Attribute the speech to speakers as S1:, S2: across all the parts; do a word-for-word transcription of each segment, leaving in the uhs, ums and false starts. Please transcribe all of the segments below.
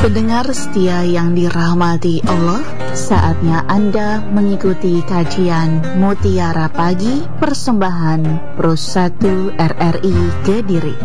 S1: Pendengar setia yang dirahmati Allah, saatnya Anda mengikuti kajian Mutiara Pagi persembahan Pro satu R R I Kediri.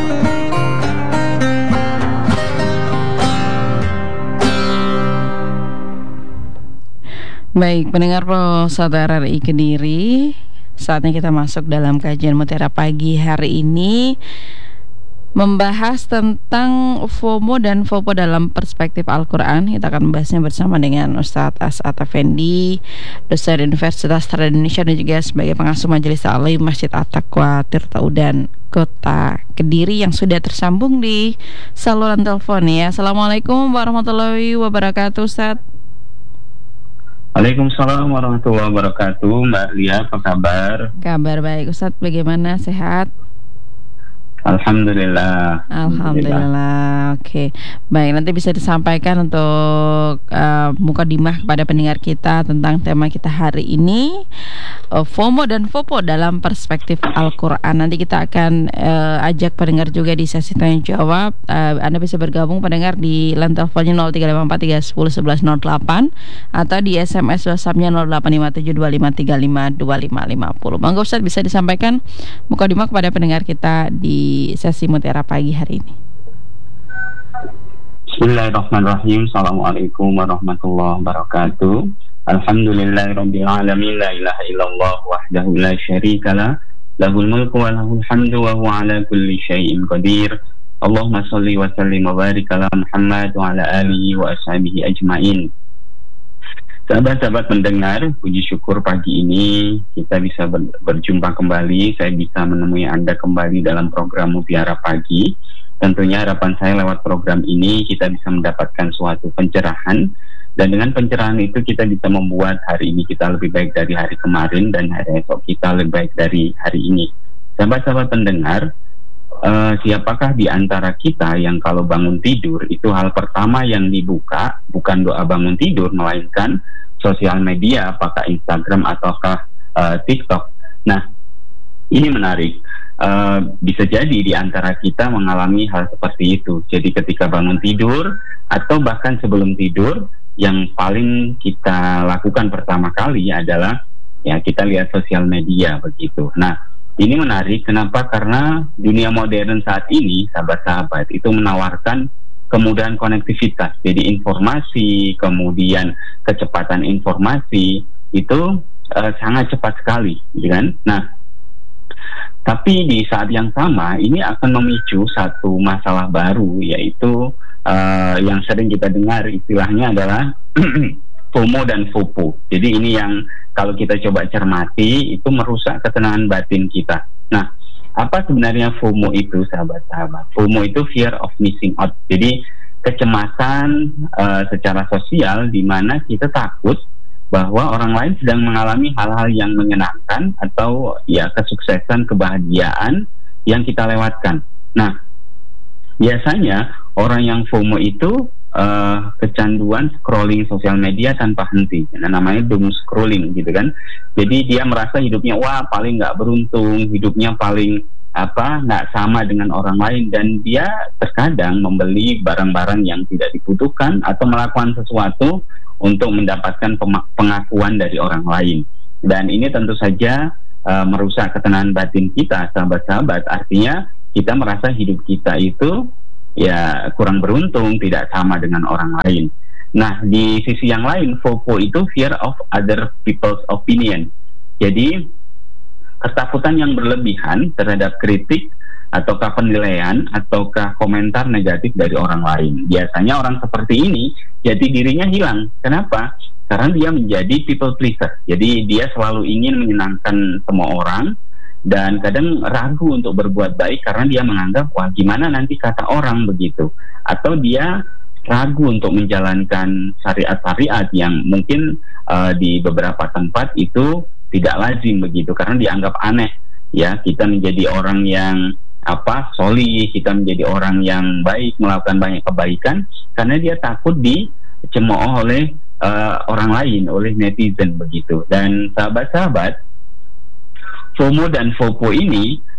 S2: Baik, pendengar Pro satu R R I Kediri, saatnya kita masuk dalam kajian Mutiara Pagi hari ini, membahas tentang FOMO dan FOPO dalam perspektif Al-Quran. Kita akan membahasnya bersama dengan Ustadz As'ad Effendi, dosen Universitas Tara Indonesia dan juga sebagai pengasuh Majelis Ta'lim Masjid At-Taqwa Tirtaudan Kota Kediri yang sudah tersambung di saluran telepon ya. Assalamualaikum warahmatullahi wabarakatuh, Ustadz.
S3: Waalaikumsalam warahmatullahi wabarakatuh. Mbak Lia, apa kabar?
S2: Kabar baik, Ustadz. Bagaimana, sehat?
S3: Alhamdulillah.
S2: Alhamdulillah. Oke, okay. Baik, nanti bisa disampaikan untuk uh, mukadimah kepada pendengar kita tentang tema kita hari ini, uh, FOMO dan FOPO dalam perspektif Al-Quran. Nanti kita akan uh, ajak pendengar juga di sesi tanya jawab. uh, Anda bisa bergabung pendengar di line teleponnya nol tiga lima empat tiga satu nol satu satu nol delapan atau di S M S WhatsApp-nya nol delapan lima tujuh dua lima tiga lima dua lima lima nol. Monggo Ustaz, bisa disampaikan mukadimah kepada pendengar kita di sesi Mutiara Pagi hari ini.
S3: Bismillahirrahmanirrahim. Assalamualaikum warahmatullahi wabarakatuh. Alhamdulillahirabbil alamin, la ilaha illallah wahdahu la syarikalah, lahul mulku wa lahul hamdu wa huwa ala kulli syai'in qadir. Allahumma shalli wa sallim wa barik ala Muhammad wa ala alihi wa ashabihi ajmain. Sahabat-sahabat pendengar, puji syukur pagi ini kita bisa ber, berjumpa kembali. Saya bisa menemui Anda kembali dalam program Mutiara Pagi. Tentunya harapan saya lewat program ini kita bisa mendapatkan suatu pencerahan, dan dengan pencerahan itu kita bisa membuat hari ini kita lebih baik dari hari kemarin, dan hari esok kita lebih baik dari hari ini. Sahabat-sahabat pendengar, Uh, siapakah di antara kita yang kalau bangun tidur itu hal pertama yang dibuka bukan doa bangun tidur, melainkan sosial media, apakah Instagram ataukah uh, TikTok? Nah, ini menarik. Uh, bisa jadi di antara kita mengalami hal seperti itu. Jadi ketika bangun tidur atau bahkan sebelum tidur, yang paling kita lakukan pertama kali adalah ya kita lihat sosial media begitu. Nah, ini menarik, kenapa? Karena dunia modern saat ini, sahabat-sahabat, itu menawarkan kemudahan konektivitas. Jadi informasi, kemudian kecepatan informasi, itu uh, sangat cepat sekali, gitu kan? Nah, tapi di saat yang sama, ini akan memicu satu masalah baru, yaitu uh, yang sering kita dengar istilahnya adalah FOMO dan FOPO. Jadi ini yang kalau kita coba cermati itu merusak ketenangan batin kita. Nah, apa sebenarnya FOMO itu, sahabat-sahabat? FOMO itu fear of missing out. Jadi kecemasan uh, secara sosial di mana kita takut bahwa orang lain sedang mengalami hal-hal yang menyenangkan atau ya kesuksesan, kebahagiaan yang kita lewatkan. Nah, biasanya orang yang FOMO itu Uh, kecanduan scrolling sosial media tanpa henti. Nah, namanya doom scrolling gitu kan. Jadi dia merasa hidupnya wah paling nggak beruntung, hidupnya paling apa nggak sama dengan orang lain, dan dia terkadang membeli barang-barang yang tidak dibutuhkan atau melakukan sesuatu untuk mendapatkan pengakuan dari orang lain. Dan ini tentu saja uh, merusak ketenangan batin kita, sahabat-sahabat. Artinya kita merasa hidup kita itu ya kurang beruntung, tidak sama dengan orang lain. Nah, di sisi yang lain, FOPO itu fear of other people's opinion. Jadi ketakutan yang berlebihan terhadap kritik ataukah penilaian ataukah komentar negatif dari orang lain. Biasanya orang seperti ini jadi dirinya hilang. Kenapa? Karena dia menjadi people pleaser. Jadi dia selalu ingin menyenangkan semua orang, dan kadang ragu untuk berbuat baik karena dia menganggap wah gimana nanti kata orang begitu, atau dia ragu untuk menjalankan syariat-syariat yang mungkin uh, di beberapa tempat itu tidak lazim begitu karena dianggap aneh. Ya, kita menjadi orang yang apa solih, kita menjadi orang yang baik, melakukan banyak kebaikan karena dia takut dicemooh oleh uh, orang lain, oleh netizen begitu. Dan sahabat-sahabat, FOMO dan FOPO ini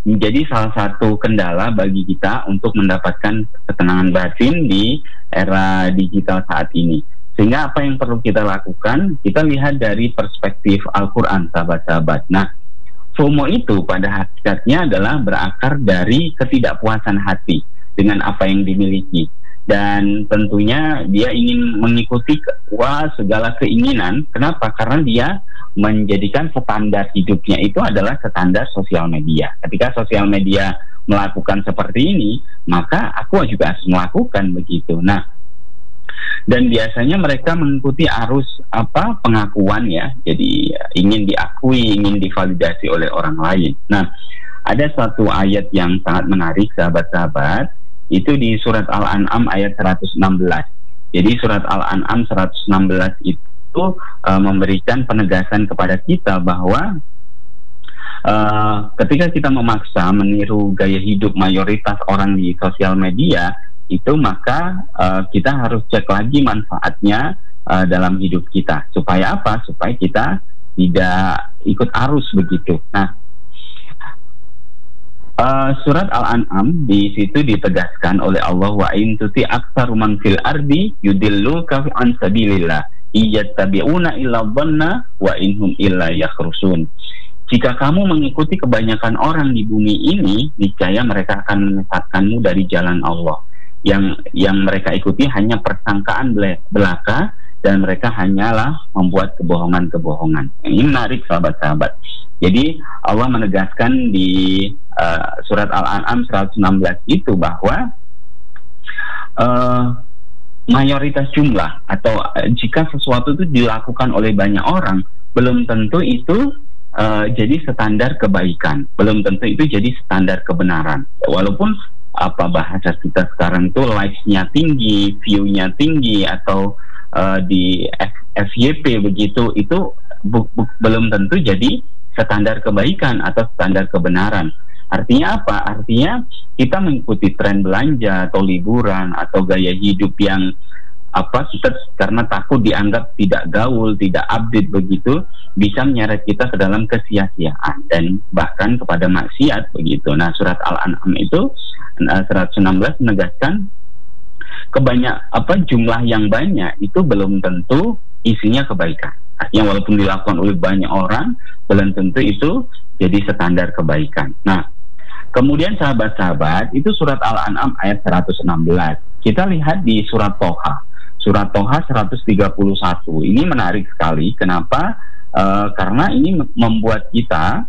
S3: menjadi salah satu kendala bagi kita untuk mendapatkan ketenangan batin di era digital saat ini. Sehingga apa yang perlu kita lakukan, kita lihat dari perspektif Al-Quran, sahabat-sahabat. Nah, FOMO itu pada hakikatnya adalah berakar dari ketidakpuasan hati dengan apa yang dimiliki. Dan tentunya dia ingin mengikuti wah segala keinginan. Kenapa? Karena dia menjadikan standar hidupnya itu adalah standar sosial media. Ketika sosial media melakukan seperti ini, maka aku juga harus melakukan begitu. Nah, dan biasanya mereka mengikuti arus apa pengakuan ya. Jadi ingin diakui, ingin divalidasi oleh orang lain. Nah, ada satu ayat yang sangat menarik, sahabat-sahabat. Itu di surat Al-An'am ayat seratus enam belas. Jadi surat Al-An'am seratus enam belas itu uh, memberikan penegasan kepada kita bahwa uh, ketika kita memaksa meniru gaya hidup mayoritas orang di sosial media, itu maka uh, kita harus cek lagi manfaatnya uh, dalam hidup kita. Supaya apa? Supaya kita tidak ikut arus begitu. Nah, Uh, surat Al-An'am di situ ditegaskan oleh Allah, wa in tuti aktsaru man fil ardi yudilluka an sabilillah iyattabi'una illa dhanna wa inhum illa yakhrusun. Jika kamu mengikuti kebanyakan orang di bumi ini, niscaya mereka akan menyesatkanmu dari jalan Allah. Yang yang mereka ikuti hanya persangkaan belaka, dan mereka hanyalah membuat kebohongan-kebohongan. Ini menarik, sahabat-sahabat. Jadi Allah menegaskan di uh, surat Al-An'am seratus enam belas itu bahwa uh, mayoritas jumlah atau uh, jika sesuatu itu dilakukan oleh banyak orang, belum tentu itu uh, jadi standar kebaikan, belum tentu itu jadi standar kebenaran. Walaupun apa bahasa kita sekarang itu likes-nya tinggi, view-nya tinggi, atau uh, di F Y P begitu, itu bu- bu- belum tentu jadi standar kebaikan atau standar kebenaran. Artinya apa? Artinya kita mengikuti tren belanja atau liburan atau gaya hidup yang apa kita karena takut dianggap tidak gaul, tidak update begitu, bisa menyeret kita ke dalam kesia-siaan dan bahkan kepada maksiat begitu. Nah, surat Al-An'am itu seratus enam belas menegaskan kebanyak apa jumlah yang banyak itu belum tentu isinya kebaikan. Artinya walaupun dilakukan oleh banyak orang, belum tentu itu jadi standar kebaikan. Nah, kemudian sahabat-sahabat, itu surat Al-An'am ayat seratus enam belas. Kita lihat di surat Toha. Surat Toha seratus tiga puluh satu. Ini menarik sekali. Kenapa? Uh, karena ini membuat kita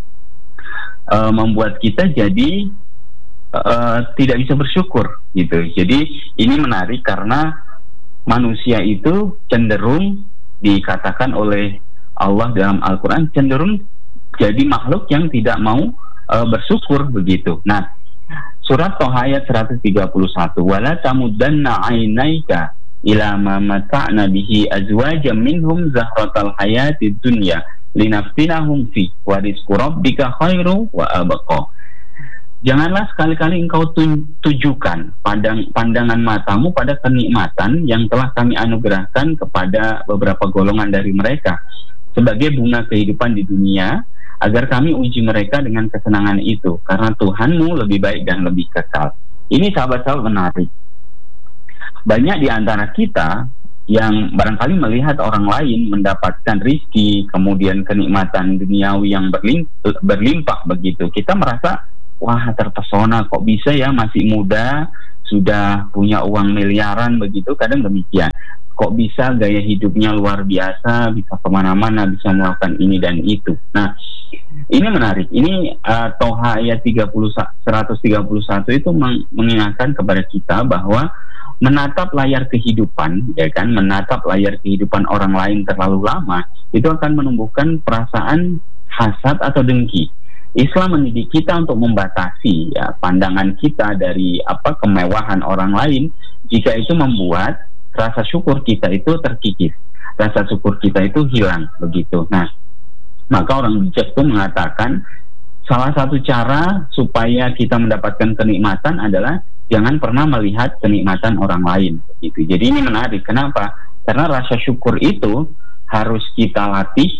S3: uh, membuat kita jadi uh, tidak bisa bersyukur gitu. Jadi ini menarik karena manusia itu cenderung dikatakan oleh Allah dalam Al-Quran cenderung jadi makhluk yang tidak mau uh, bersyukur begitu. Nah, surat Toha ayat seratus tiga puluh satu, wala tamuddanna ainaika ila ma mata'na bihi azwajan minhum zahratal hayatid dunya linaftinahum fi wa rizqu rabbika khairu wa abqa. Janganlah sekali-kali engkau tujukan pandang, pandangan matamu pada kenikmatan yang telah kami anugerahkan kepada beberapa golongan dari mereka sebagai bunga kehidupan di dunia, agar kami uji mereka dengan kesenangan itu, karena Tuhanmu lebih baik dan lebih kekal. Ini sahabat-sahabat menarik. Banyak di antara kita yang barangkali melihat orang lain mendapatkan rizki, kemudian kenikmatan duniawi yang berlim, berlimpah begitu. Kita merasa, wah terpesona, kok bisa ya masih muda sudah punya uang miliaran begitu, kadang demikian. Kok bisa gaya hidupnya luar biasa, bisa kemana-mana, bisa melakukan ini dan itu. Nah, ini menarik. Ini uh, Toha ayat tiga puluh, seratus tiga puluh satu itu meng- mengingatkan kepada kita bahwa menatap layar kehidupan, ya kan, menatap layar kehidupan orang lain terlalu lama, itu akan menumbuhkan perasaan hasad atau dengki. Islam mendidik kita untuk membatasi ya pandangan kita dari apa kemewahan orang lain jika itu membuat rasa syukur kita itu terkikis, rasa syukur kita itu hilang begitu. Nah, maka orang bijak itu mengatakan salah satu cara supaya kita mendapatkan kenikmatan adalah jangan pernah melihat kenikmatan orang lain begitu. Jadi ini menarik. Kenapa? Karena rasa syukur itu harus kita latih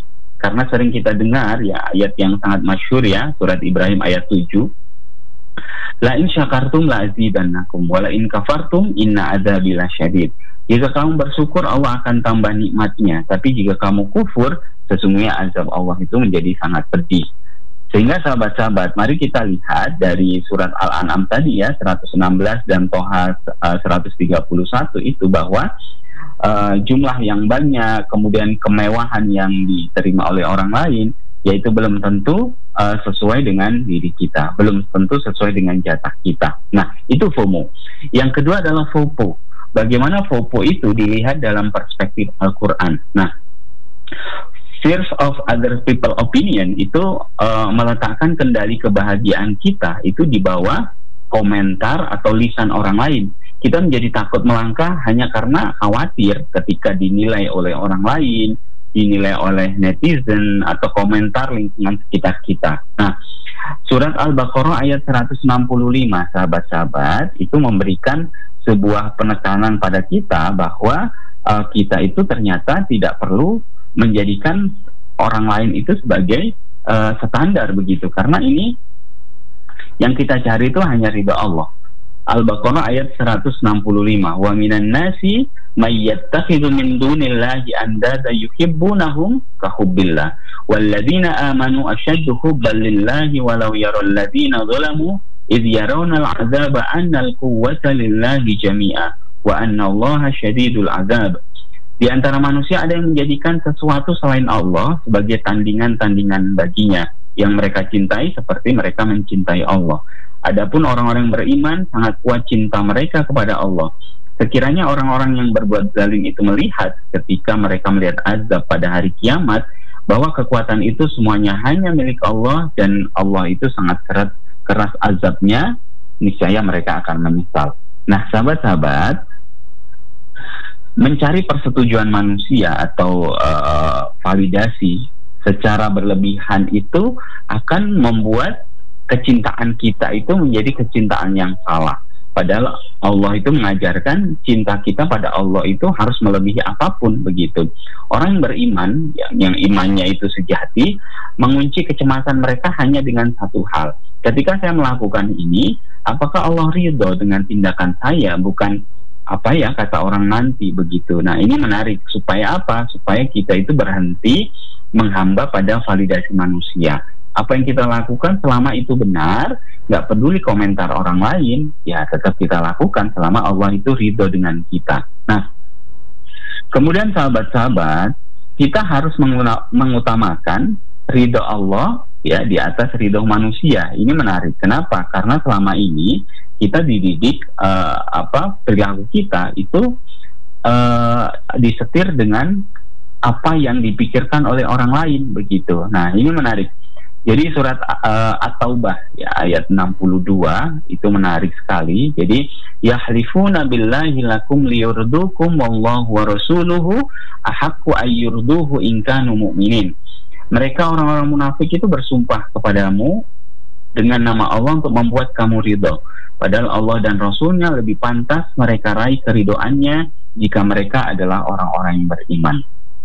S3: karena sering kita dengar ya ayat yang sangat masyhur ya, surat Ibrahim ayat tujuh. La in syakartum la azidannakum wa la in kafartum inna adzabi lasyadid. Jika kamu bersyukur Allah akan tambah nikmatnya, tapi jika kamu kufur sesungguhnya azab Allah itu menjadi sangat pedih. Sehingga sahabat-sahabat, mari kita lihat dari surat Al-An'am tadi ya seratus enam belas dan Toha uh, seratus tiga puluh satu itu bahwa uh, jumlah yang banyak, kemudian kemewahan yang diterima oleh orang lain, yaitu belum tentu uh, sesuai dengan diri kita, belum tentu sesuai dengan jatah kita. Nah, itu FOMO. Yang kedua adalah FOPO. Bagaimana FOPO itu dilihat dalam perspektif Al-Quran. Nah, fears of other people opinion itu uh, meletakkan kendali kebahagiaan kita itu di bawah komentar atau lisan orang lain. Kita menjadi takut melangkah hanya karena khawatir ketika dinilai oleh orang lain, dinilai oleh netizen atau komentar lingkungan sekitar kita. Nah, surat Al-Baqarah ayat seratus enam puluh lima, sahabat-sahabat, itu memberikan sebuah penekanan pada kita bahwa uh, kita itu ternyata tidak perlu menjadikan orang lain itu sebagai uh, standar begitu, karena ini yang kita cari itu hanya ridha Allah. Al-Baqarah ayat seratus enam puluh lima, wa minan nasi may yattakhidhu min dunillahi andada yuhibbunahum ka hubbillah walladzina amanu ashaddu hubban lillahi walau yaral ladzina zalamu idh yarawna al-'adzaba anna al-quwwata lillahi jami'a wa anna Allaha syadidul 'adzab. Di antara manusia ada yang menjadikan sesuatu selain Allah sebagai tandingan-tandingan baginya yang mereka cintai seperti mereka mencintai Allah. Adapun orang-orang beriman sangat kuat cinta mereka kepada Allah. Sekiranya orang-orang yang berbuat zalim itu melihat ketika mereka melihat azab pada hari kiamat bahwa kekuatan itu semuanya hanya milik Allah dan Allah itu sangat keras, keras azabnya, niscaya mereka akan menyesal. Nah, sahabat-sahabat, mencari persetujuan manusia atau uh, validasi secara berlebihan itu akan membuat kecintaan kita itu menjadi kecintaan yang salah. Padahal Allah itu mengajarkan cinta kita pada Allah itu harus melebihi apapun begitu. Orang yang beriman, yang, yang imannya itu sejati, mengunci kecemasan mereka hanya dengan satu hal. Ketika saya melakukan ini, apakah Allah ridho dengan tindakan saya? Bukan apa ya kata orang nanti begitu. Nah, ini menarik. Supaya apa? Supaya kita itu berhenti menghamba pada validasi manusia. Apa yang kita lakukan selama itu benar, nggak peduli komentar orang lain, ya tetap kita lakukan selama Allah itu ridho dengan kita. Nah, kemudian sahabat-sahabat, kita harus mengutamakan ridho Allah ya di atas ridho manusia. Ini menarik. Kenapa? Karena selama ini kita dididik uh, apa perilaku kita itu uh, disetir dengan apa yang dipikirkan oleh orang lain begitu. Nah, ini menarik. Jadi surat uh, At-Taubah ya, ayat enam puluh dua itu menarik sekali. Jadi yahlifuna billahi lakum liyurdukum wallahu wa rasuluhu ahaqqu ayyurduhu in kanu mu'minin. Mereka orang-orang munafik itu bersumpah kepadamu dengan nama Allah untuk membuat kamu ridho. Padahal Allah dan Rasulnya lebih pantas mereka raih keridoannya jika mereka adalah orang-orang yang beriman.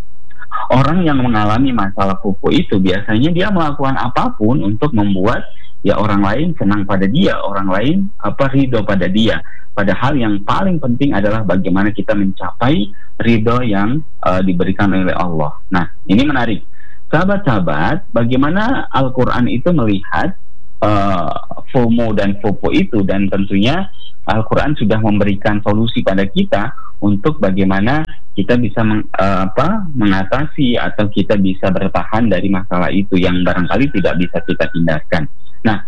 S3: Orang yang mengalami masalah kupu itu biasanya dia melakukan apapun untuk membuat ya orang lain senang pada dia, orang lain apa ridho pada dia. Padahal yang paling penting adalah bagaimana kita mencapai ridho yang uh, diberikan oleh Allah. Nah, ini menarik. Sahabat-sahabat, bagaimana Al-Quran itu melihat Uh, FOMO dan FOPO itu, dan tentunya Al-Quran sudah memberikan solusi pada kita untuk bagaimana kita bisa meng, uh, apa, mengatasi atau kita bisa bertahan dari masalah itu yang barangkali tidak bisa kita hindarkan. Nah,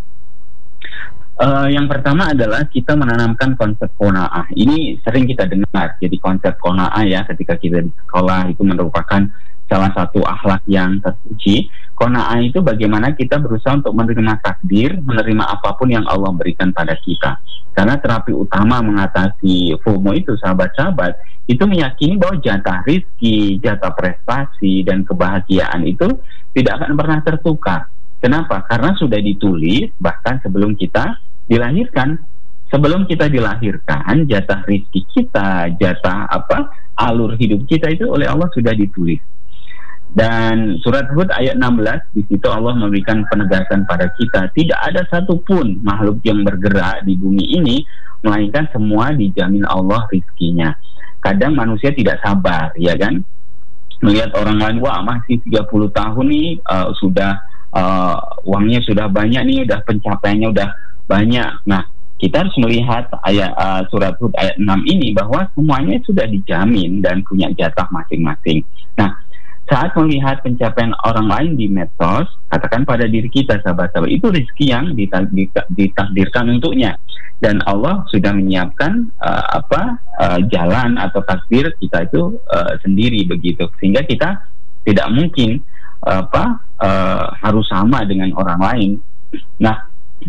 S3: uh, yang pertama adalah kita menanamkan konsep qanaah. Ini sering kita dengar, jadi konsep qanaah ya ketika kita di sekolah itu merupakan salah satu akhlak yang terpuji. Qanaah itu bagaimana kita berusaha untuk menerima takdir, menerima apapun yang Allah berikan pada kita. Karena terapi utama mengatasi FOMO itu, sahabat-sahabat, itu meyakini bahwa jatah rizki, jatah prestasi, dan kebahagiaan itu tidak akan pernah tertukar. Kenapa? Karena sudah ditulis bahkan sebelum kita dilahirkan. Sebelum kita dilahirkan, jatah rizki kita, jatah apa, alur hidup kita itu oleh Allah sudah ditulis. Dan surat Hud ayat enam belas, di situ Allah memberikan penegasan pada kita, tidak ada satupun makhluk yang bergerak di bumi ini melainkan semua dijamin Allah rizkinya. Kadang manusia tidak sabar, ya kan, melihat orang lain, wah masih tiga puluh tahun nih, uh, sudah uh, uangnya sudah banyak nih, udah pencapaiannya udah banyak. Nah, kita harus melihat ayat uh, surat Hud ayat enam ini bahwa semuanya sudah dijamin dan punya jatah masing-masing. Nah, saat melihat pencapaian orang lain di medsos, katakan pada diri kita, sahabat-sahabat, itu rezeki yang ditakdirkan untuknya, dan Allah sudah menyiapkan uh, apa uh, jalan atau takdir kita itu uh, sendiri begitu, sehingga kita tidak mungkin uh, apa uh, harus sama dengan orang lain. Nah,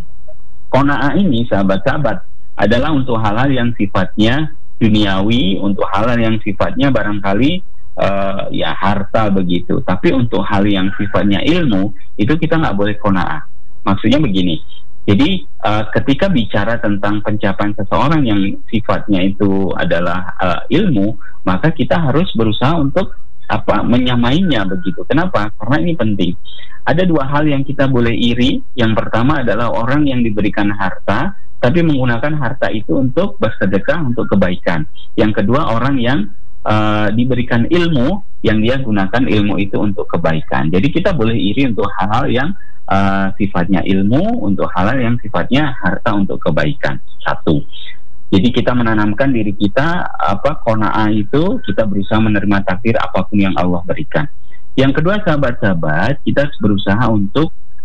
S3: qanaah ini, sahabat-sahabat, adalah untuk hal-hal yang sifatnya duniawi, untuk hal-hal yang sifatnya barangkali Uh, ya harta begitu. Tapi untuk hal yang sifatnya ilmu, itu kita nggak boleh qanaah. Maksudnya begini, jadi uh, ketika bicara tentang pencapaian seseorang yang sifatnya itu adalah uh, ilmu, maka kita harus berusaha untuk apa menyamainya begitu. Kenapa? Karena ini penting. Ada dua hal yang kita boleh iri. Yang pertama adalah orang yang diberikan harta tapi menggunakan harta itu untuk bersedekah, untuk kebaikan. Yang kedua, orang yang Uh, diberikan ilmu yang dia gunakan ilmu itu untuk kebaikan. Jadi kita boleh iri untuk hal-hal yang uh, sifatnya ilmu, untuk hal-hal yang sifatnya harta untuk kebaikan. Satu. Jadi kita menanamkan diri kita apa qanaah itu, kita berusaha menerima takdir apapun yang Allah berikan. Yang kedua, sahabat-sahabat, kita berusaha untuk,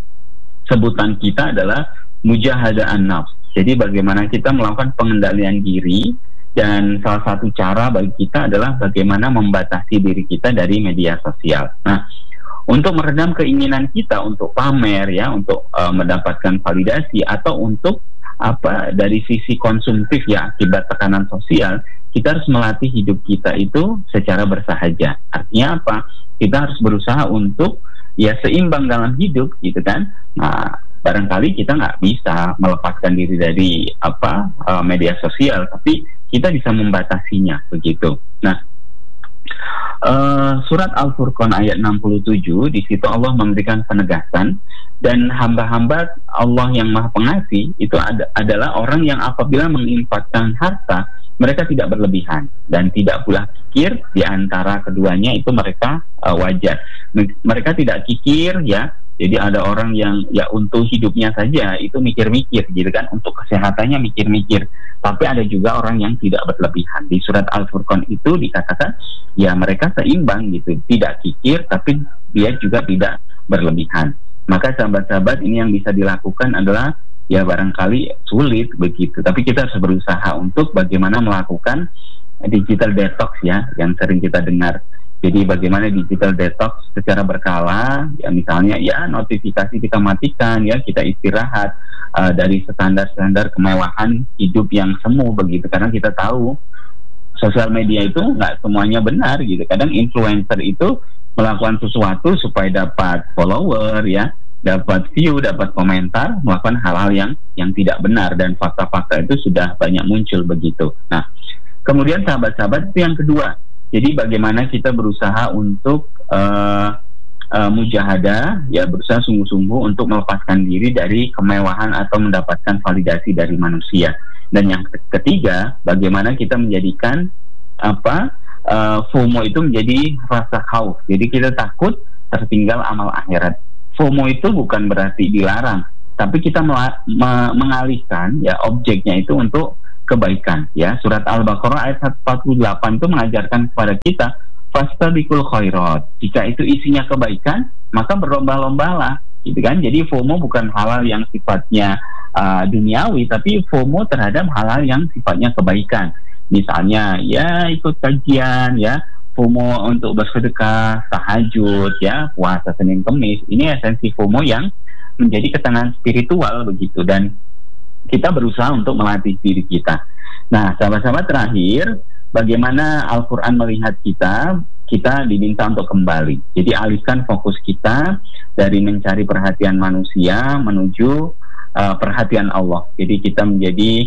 S3: sebutan kita adalah mujahadah an-nafs. Jadi bagaimana kita melakukan pengendalian diri. Dan salah satu cara bagi kita adalah bagaimana membatasi diri kita dari media sosial. Nah, untuk meredam keinginan kita untuk pamer, ya, untuk uh, mendapatkan validasi, atau untuk apa dari sisi konsumtif, ya, akibat tekanan sosial, kita harus melatih hidup kita itu secara bersahaja. Artinya apa? Kita harus berusaha untuk ya seimbang dalam hidup, gitu kan? Nah, barangkali kita nggak bisa melepaskan diri dari apa uh, media sosial, tapi kita bisa membatasinya begitu. Nah, uh, surat Al-Furqan ayat enam puluh tujuh, di situ Allah memberikan penegasan, dan hamba-hamba Allah yang Maha Pengasih itu ad- adalah orang yang apabila menginfakkan harta, mereka tidak berlebihan dan tidak pula kikir. Di antara keduanya itu mereka uh, wajar. Mereka tidak kikir, ya. Jadi ada orang yang ya untuk hidupnya saja itu mikir-mikir, gitu kan, untuk kesehatannya mikir-mikir. Tapi ada juga orang yang tidak berlebihan. Di surat Al-Furqan itu dikatakan ya mereka seimbang gitu, tidak kikir tapi dia juga tidak berlebihan. Maka sahabat-sahabat, ini yang bisa dilakukan adalah ya barangkali sulit begitu, tapi kita harus berusaha untuk bagaimana melakukan digital detox, ya, yang sering kita dengar. Jadi bagaimana digital detox secara berkala, ya misalnya ya notifikasi kita matikan, ya kita istirahat uh, dari standar-standar kemewahan hidup yang semu begitu. Karena kita tahu sosial media itu nggak semuanya benar gitu. Kadang influencer itu melakukan sesuatu supaya dapat follower, ya, dapat view, dapat komentar, melakukan hal-hal yang yang tidak benar, dan fakta-fakta itu sudah banyak muncul begitu. Nah, kemudian sahabat-sahabat, itu yang kedua. Jadi bagaimana kita berusaha untuk uh, uh, mujahadah, ya, berusaha sungguh-sungguh untuk melepaskan diri dari kemewahan atau mendapatkan validasi dari manusia. Dan yang ketiga, bagaimana kita menjadikan apa uh, FOMO itu menjadi rasa khauf. Jadi kita takut tertinggal amal akhirat. FOMO itu bukan berarti dilarang, tapi kita mela- me- mengalihkan ya objeknya itu untuk kebaikan, ya. Surat Al-Baqarah ayat seratus empat puluh delapan itu mengajarkan kepada kita fastabiqul khairat. Jika itu isinya kebaikan, maka berlomba-lombalah, gitu kan. Jadi FOMO bukan hal-hal yang sifatnya uh, duniawi, tapi FOMO terhadap hal-hal yang sifatnya kebaikan. Misalnya ya ikut kajian, ya, FOMO untuk bersedekah, tahajud, ya, puasa Senin Kemis. Ini esensi FOMO yang menjadi ketenangan spiritual begitu, dan kita berusaha untuk melatih diri kita. Nah, sahabat-sahabat, terakhir, bagaimana Al-Quran melihat kita? Kita diminta untuk kembali. Jadi alihkan fokus kita dari mencari perhatian manusia menuju uh, perhatian Allah. Jadi kita menjadi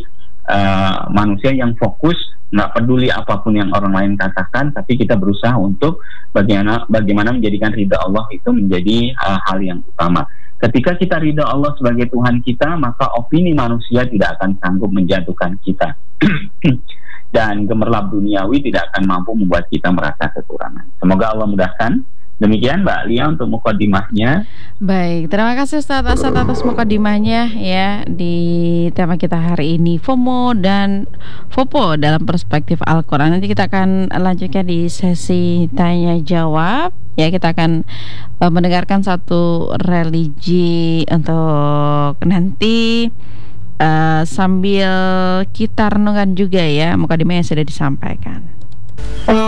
S3: uh, manusia yang fokus, nggak peduli apapun yang orang lain katakan, tapi kita berusaha untuk bagaimana bagaimana menjadikan ridha Allah itu menjadi uh, hal yang utama. Ketika kita ridha Allah sebagai Tuhan kita, maka opini manusia tidak akan sanggup menjatuhkan kita. Dan gemerlap duniawi tidak akan mampu membuat kita merasa kekurangan. Semoga Allah mudahkan. Demikian Mbak Lia untuk mukadimahnya.
S2: Baik, terima kasih Ustaz Asad atas mukadimahnya ya di tema kita hari ini, FOMO dan FOPO dalam perspektif Al-Quran. Nanti kita akan lanjutkan di sesi tanya jawab. Ya, kita akan uh, mendengarkan satu religi untuk nanti uh, sambil kita renungkan juga ya mukadimah yang sudah disampaikan.